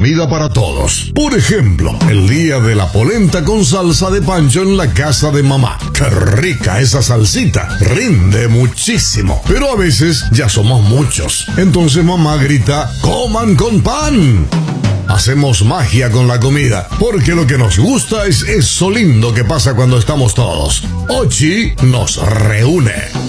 comida para todos. Por ejemplo, el día de la polenta con salsa de pancho en la casa de mamá. ¡Qué rica esa salsita! Rinde muchísimo. Pero a veces ya somos muchos. Entonces mamá grita, ¡coman con pan! Hacemos magia con la comida, porque lo que nos gusta es eso lindo que pasa cuando estamos todos. Ochi nos reúne.